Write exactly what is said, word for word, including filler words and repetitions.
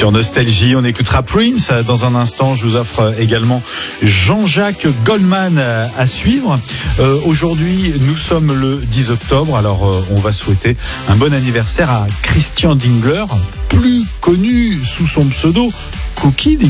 Sur Nostalgie, on écoutera Prince. Dans un instant, je vous offre également Jean-Jacques Goldman à suivre. Euh, aujourd'hui, nous sommes le dix octobre. Alors, euh, on va souhaiter un bon anniversaire à Christian Dingler, plus connu sous son pseudo Cookie Dingler.